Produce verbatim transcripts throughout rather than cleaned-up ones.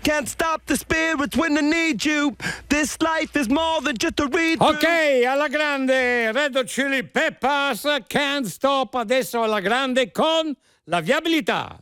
Can't stop the spirits when I need you. This life is more than just a read. Ok, alla grande Red Hot Chili Peppers, Can't Stop. Adesso alla grande con la viabilità.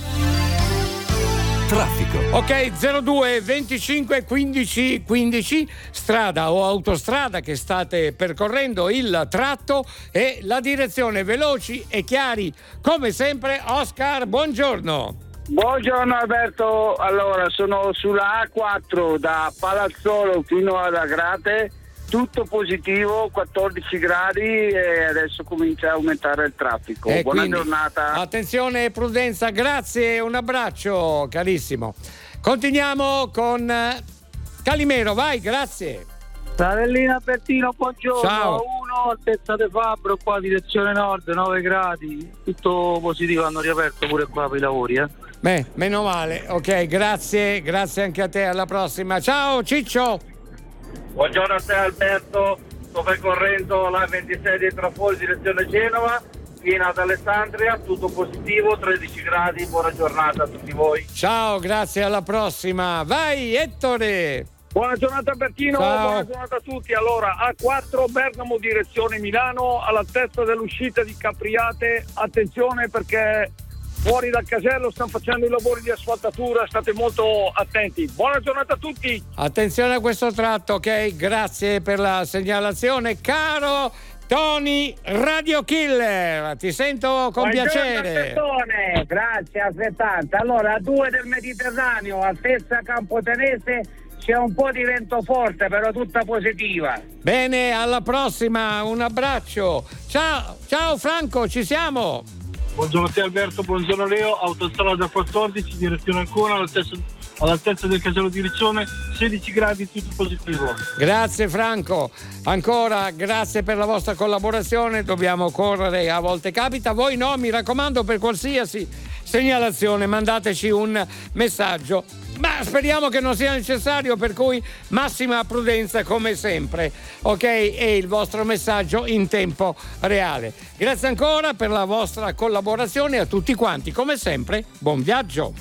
Traffico. Ok, zero due venticinque quindici quindici, strada o autostrada che state percorrendo il tratto e la direzione, veloci e chiari come sempre. Oscar, buongiorno. Buongiorno Alberto, allora sono sulla A quattro da Palazzolo fino ad Agrate, tutto positivo, quattordici gradi e adesso comincia a aumentare il traffico. E buona quindi, giornata. Attenzione e prudenza, grazie, un abbraccio carissimo. Continuiamo con Calimero, vai, grazie. Fratellino Albertino, buongiorno. Ciao. Uno, altezza De Fabbro, qua direzione nord, nove gradi, tutto positivo, hanno riaperto pure qua per i lavori, eh. Beh, meno male, ok, grazie, grazie anche a te, alla prossima. Ciao Ciccio. Buongiorno a te Alberto, sto percorrendo la ventisei di Trafori direzione Genova fino ad Alessandria, tutto positivo, tredici gradi, buona giornata a tutti voi. Ciao, grazie, alla prossima. Vai Ettore. Buona giornata Albertino, Ciao. buona giornata a tutti. Allora, A quattro Bergamo direzione Milano, all'altezza dell'uscita di Capriate, attenzione perché fuori dal casello stanno facendo i lavori di asfaltatura, state molto attenti. Buona giornata a tutti. Attenzione a questo tratto, ok? Grazie per la segnalazione, caro Tony Radio Killer. Ti sento con Buongiorno, piacere. Albertone. Grazie, altrettanto. Allora, a due del Mediterraneo, altezza Campotenese, c'è un po' di vento forte, però tutta positiva. Bene, alla prossima, un abbraccio. Ciao, ciao Franco, ci siamo. Buongiorno a te Alberto, buongiorno Leo, autostrada quattordici, direzione Ancona, all'altezza, all'altezza del casello di Riccione, sedici gradi, tutto positivo. Grazie Franco, ancora grazie per la vostra collaborazione, dobbiamo correre, a volte capita, voi no, mi raccomando, per qualsiasi segnalazione mandateci un messaggio, ma speriamo che non sia necessario, per cui massima prudenza come sempre, ok? E il vostro messaggio in tempo reale. Grazie ancora per la vostra collaborazione, a tutti quanti, come sempre, buon viaggio.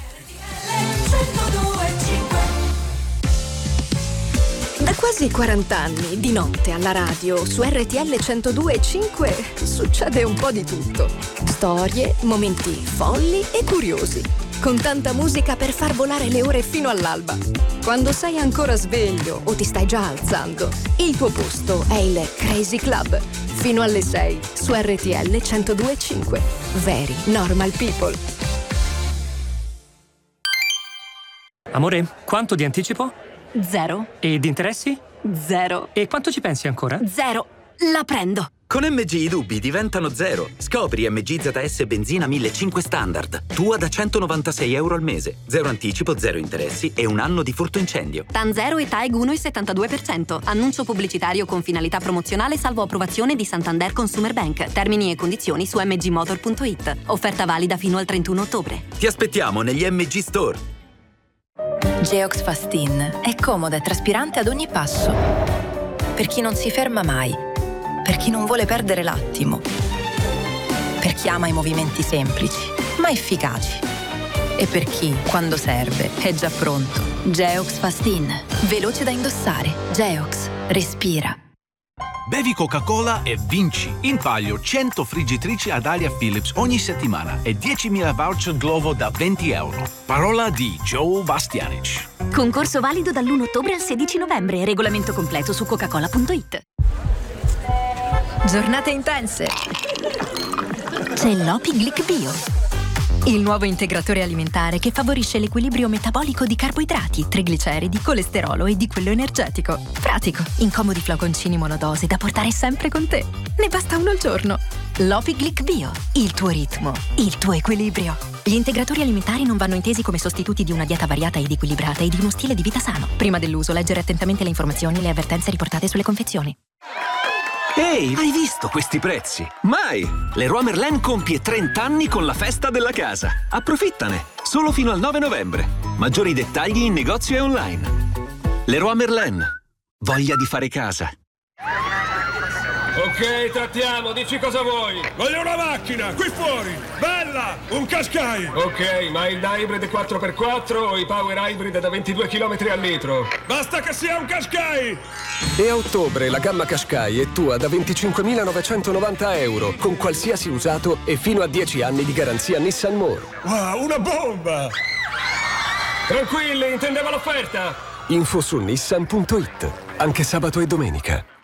Da quasi quaranta anni, di notte alla radio, su R T L centodue e cinque, succede un po' di tutto. Storie, momenti folli e curiosi. Con tanta musica per far volare le ore fino all'alba. Quando sei ancora sveglio o ti stai già alzando, il tuo posto è il Crazy Club. Fino alle sei, su R T L centodue e cinque. Very Normal People. Amore, quanto di anticipo? Zero. E di interessi? Zero. E quanto ci pensi ancora? Zero. La prendo. Con M G i dubbi diventano zero. Scopri M G Z S Benzina millecinquecento Standard. Tua da centonovantasei euro al mese. Zero anticipo, zero interessi e un anno di furto incendio. TAN zero e T A E G uno virgola settantadue per cento. Annuncio pubblicitario con finalità promozionale salvo approvazione di Santander Consumer Bank. Termini e condizioni su m g motor punto i t. Offerta valida fino al trentuno ottobre. Ti aspettiamo negli M G Store. Geox Fastin è comoda e traspirante ad ogni passo. Per chi non si ferma mai, per chi non vuole perdere l'attimo, per chi ama i movimenti semplici ma efficaci e per chi, quando serve, è già pronto. Geox Fastin, veloce da indossare. Geox, respira. Bevi Coca-Cola e vinci! In palio cento friggitrici ad aria Philips ogni settimana e diecimila voucher Glovo da venti euro. Parola di Joe Bastianic. Concorso valido dall'primo ottobre al sedici novembre. Regolamento completo su coca cola punto i t. Giornate intense. C'è l'Opi Glic Bio, Il nuovo integratore alimentare che favorisce l'equilibrio metabolico di carboidrati, trigliceridi, colesterolo e di quello energetico. Pratico, in comodi flaconcini monodose da portare sempre con te. Ne basta uno al giorno. L'Opi Glic Bio, il tuo ritmo, il tuo equilibrio. Gli integratori alimentari non vanno intesi come sostituti di una dieta variata ed equilibrata e di uno stile di vita sano. Prima dell'uso, leggere attentamente le informazioni e le avvertenze riportate sulle confezioni. Ehi, hai visto questi prezzi? Mai! Leroy Merlin compie trenta anni con la festa della casa. Approfittane! Solo fino al nove novembre. Maggiori dettagli in negozio e online. Leroy Merlin. Voglia di fare casa. Ok, trattiamo, dici cosa vuoi. Voglio una macchina, qui fuori, bella, un Qashqai. Ok, ma il hybrid quattro per quattro o i power hybrid da ventidue chilometri al litro? Basta che sia un Qashqai. E a ottobre la gamma Qashqai è tua da venticinquemilanovecentovanta euro, con qualsiasi usato e fino a dieci anni di garanzia Nissan More. Wow, una bomba! Tranquilli, intendevo l'offerta. Info su nissan punto it, anche sabato e domenica.